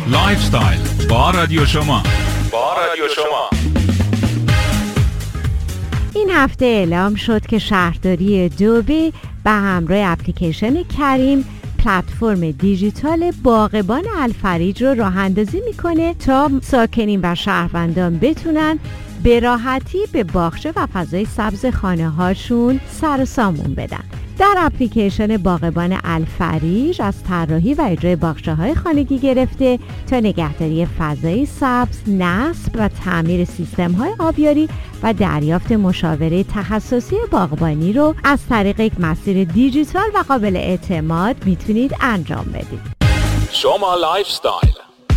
لایف استایل با رادیو شما. این هفته اعلام شد که شهرداری دبی به همراه اپلیکیشن کریم پلتفرم دیجیتال باغبان الفریج رو راه اندازی میکنه تا ساکنین و شهروندان بتونن به راحتی به باغچه و فضای سبز خانه هاشون سر و سامون بدن. در اپلیکیشن باغبان الفریج از طراحی و اجرای باغچه‌های خانگی گرفته تا نگهداری فضای سبز، نصب و تعمیر سیستم‌های آبیاری و دریافت مشاوره تخصصی باغبانی رو از طریق یک مسیر دیجیتال و قابل اعتماد میتونید انجام بدید. شما لایف استایل.